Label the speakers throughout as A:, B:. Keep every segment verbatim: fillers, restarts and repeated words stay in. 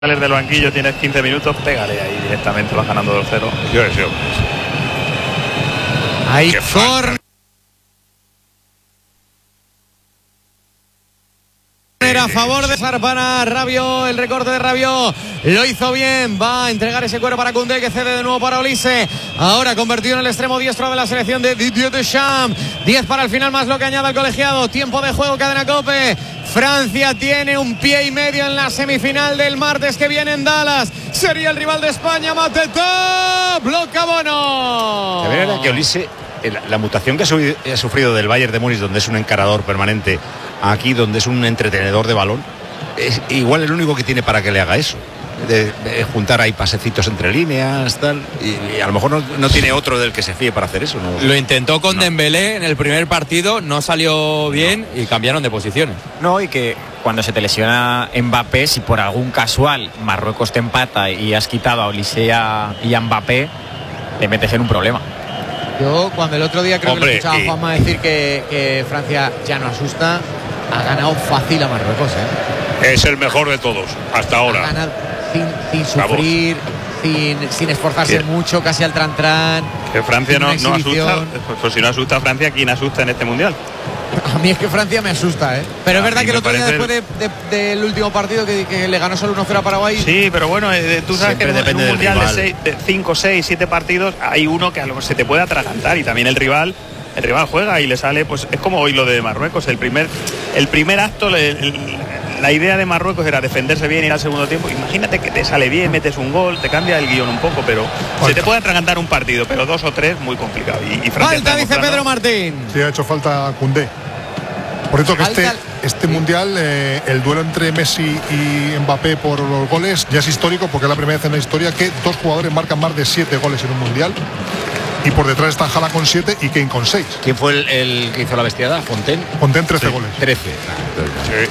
A: Sales del banquillo, tienes quince minutos, pégale ahí directamente, vas ganando dos cero.
B: Yo deseo.
C: Ahí córner a favor de Sarpana. Rabiot, el recorte de Rabiot lo hizo bien, va a entregar ese cuero para Koundé, que cede de nuevo para Olise, ahora convertido en el extremo diestro de la selección de Didier Deschamps. Diez para el final, más lo que añade el colegiado. Tiempo de juego, cadena COPE. Francia tiene un pie y medio en la semifinal del martes que viene en Dallas. Sería el rival de España. Mateta, bloca Bono.
B: La verdad es que Olise, la, la mutación que ha, subido, ha sufrido del Bayern de Múnich, donde es un encarador permanente, aquí donde es un entretenedor de balón, es igual el único que tiene para que le haga eso. De, de juntar ahí pasecitos entre líneas, tal, y, y a lo mejor no, no tiene otro del que se fíe para hacer eso, ¿no?
D: Lo intentó con
B: no.
D: Dembélé en el primer partido, no salió bien no. y cambiaron de posiciones.
E: No, y que cuando se te lesiona Mbappé, si por algún casual Marruecos te empata y has quitado a Olise y a Mbappé, te metes en un problema.
C: Yo cuando el otro día creo
B: Hombre,
C: que le escuchaba a
B: y...
C: Juanma decir que, que Francia ya no asusta, ha ganado fácil a Marruecos, ¿eh?
B: Es el mejor de todos, hasta ahora.
C: Ha ganado sin, sin sufrir, sin, sin esforzarse ¿Qué? mucho, casi al tran-tran.
A: Que Francia no, no asusta, pues, pues si no asusta a Francia, ¿quién asusta en este mundial?
C: A mí es que Francia me asusta, ¿eh? Pero a es verdad que el otro día, después de, de, del último partido, que, que le ganó solo uno cero a Paraguay.
A: Sí, pero bueno, eh, tú sabes que en un mundial de cinco, seis, siete partidos hay uno que a lo mejor se te puede atragantar, y también el rival el rival juega y le sale, pues es como hoy lo de Marruecos, el primer el primer acto, el, el, la idea de Marruecos era defenderse bien, ir al segundo tiempo. Imagínate que te sale bien, metes un gol, te cambia el guión un poco, pero falta. Se te puede atragantar un partido, pero dos o tres muy complicado. Y, y Francia
C: falta, dice Pedro Martín.
F: Sí, ha hecho falta Koundé. Por eso que este, este sí. mundial, eh, el duelo entre Messi y Mbappé por los goles ya es histórico, porque es la primera vez en la historia que dos jugadores marcan más de siete goles en un mundial. Y por detrás está Haaland con siete y Kane con seis.
B: ¿Quién fue el, el que hizo la bestiada? ¿Fontaine?
F: Fontaine, trece
B: sí,
F: goles.
B: trece.
F: Sí.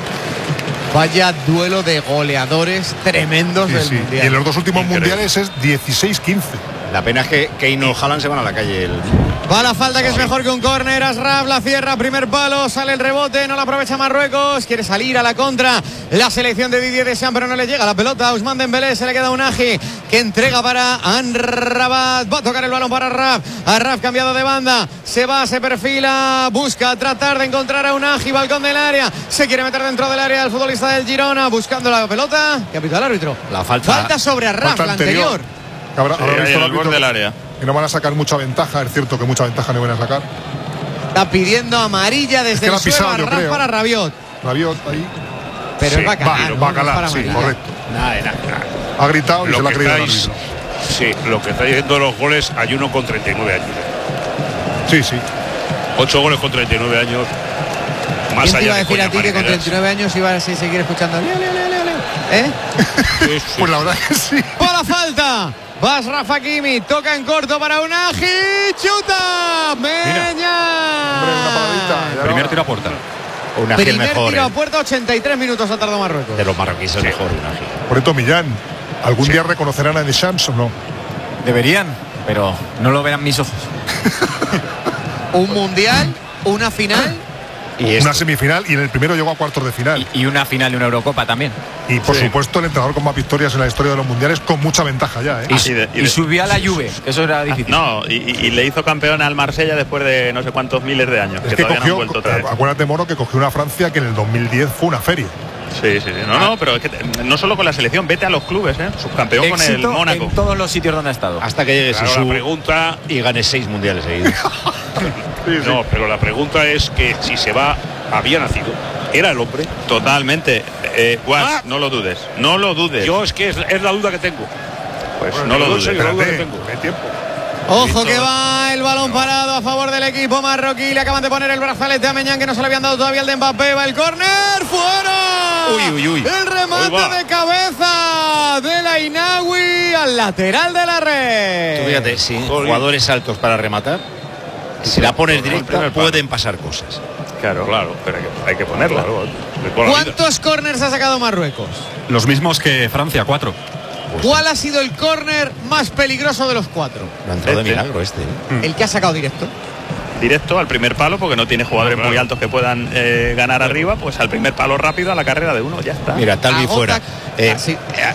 C: Vaya duelo de goleadores tremendos sí, del
F: sí.
C: mundial.
F: Y en los dos últimos
B: Increíble.
F: mundiales es dieciséis quince.
B: La pena es que Kane o Haaland se van a la calle. El...
C: Va la falta, que es mejor que un córner. Asraf la cierra, primer palo, sale el rebote, no la aprovecha Marruecos, quiere salir a la contra la selección de Didier Deschamps, pero no le llega la pelota a Ousmane Dembélé, se le queda un Aji que entrega para Amrabat, va a tocar el balón para Arraf, Arraf cambiado de banda, se va, se perfila, busca tratar de encontrar a un Aji, balcón del área, se quiere meter dentro del área el futbolista del Girona, buscando la pelota, que ha pitado el árbitro.
B: La falta,
C: falta sobre Arraf, la anterior, anterior.
F: Habrá,
A: sí,
F: habrá visto
A: el borde del área.
F: Y no van a sacar mucha ventaja, es cierto que mucha ventaja no van a sacar.
C: Está pidiendo amarilla desde es el suelo a Arraf para Rabiot.
F: Rabiot ahí.
C: Pero
F: sí,
C: es Bacalar.
F: Va, Bacalar, no sí, amarilla. Correcto.
B: Nada, nada, nada.
F: Ha gritado y
B: lo
F: se la ha creído el
B: estáis,
F: árbitro.
B: Sí, lo que está diciendo los goles, hay uno con treinta y nueve años.
F: Sí, sí.
B: Ocho goles con treinta y nueve años. Más
C: ¿Quién te
B: allá
C: iba a
B: de
C: decir a ti que con treinta y nueve años iba a seguir escuchando? Leo, leo, leo, leo, leo. ¿Eh?
F: Sí, sí. Pues la verdad que sí.
C: ¡Por la falta! Vas Rafa Kimi, toca en corto para Unagi, chuta, Meña.
F: Hombre, una paradita.
B: Primer tiro a puerta.
C: Unagi Primer mejor, tiro eh. a puerta, ochenta y tres minutos ha tardado Marruecos.
B: De los marroquíes es
F: sí.
B: mejor Unagi.
F: Por esto, Millán, ¿algún
B: sí.
F: día reconocerán a Deschamps o no?
E: Deberían, pero no lo verán mis ojos.
C: Un mundial, una final.
F: Y una semifinal, y en el primero llegó a cuartos de final.
E: Y, y una final de una Eurocopa también.
F: Y por
B: sí.
F: supuesto el entrenador con más victorias en la historia de los mundiales, con mucha ventaja ya, ¿eh?
E: Y, y, de, y, y subió a la Juve, que eso era difícil.
A: No, y, y le hizo campeón al Marsella después de no sé cuántos miles de años.
F: Es
A: que
F: que
A: todavía
F: cogió,
A: no han vuelto otra vez.
F: Acuérdate, Moro, que cogió una Francia que en el dos mil diez fue una feria.
A: Sí, sí, sí. No, no, pero es que no solo con la selección, vete a los clubes, ¿eh? Subcampeón
E: Éxito
A: con el Mónaco.
E: En todos los sitios donde ha estado.
B: Hasta que llegue
G: claro,
B: su
G: la pregunta
B: y gane seis mundiales seguidos.
G: sí, sí. No, pero la pregunta es que si se va, había nacido, era el hombre.
A: Totalmente. Eh, Guas, ah. no lo dudes. No lo dudes.
G: Yo es que es, es la duda que tengo.
A: Pues
G: bueno,
A: no lo dudes.
G: Serio, la duda que tengo.
F: No hay tiempo.
C: Ojo que va el balón parado a favor del equipo marroquí. Le acaban de poner el brazalete a Meñán, que no se le habían dado todavía el de Mbappé. Va el córner. ¡Fuera!
B: Uy, uy, uy.
C: El remate de cabeza de la Inawi al lateral de la red.
B: Tú fíjate, sin jugadores altos para rematar, si la pones directa pueden pasar cosas.
A: Claro, claro, pero hay que, hay que ponerla.
G: Claro,
C: ¿cuántos córners ha sacado Marruecos?
D: Los mismos que Francia, cuatro.
C: Pues ¿cuál ha sido el córner más peligroso de los cuatro?
B: Lo ha entrado de milagro este. ¿eh?
C: El que ha sacado directo.
A: directo al primer palo, porque no tiene jugadores
G: No, claro.
A: muy altos que puedan eh, ganar arriba, pues al primer palo rápido a la carrera de uno, ya está.
B: Mira, Talvi
C: Agota-
B: fuera. Eh,
C: Ah, sí.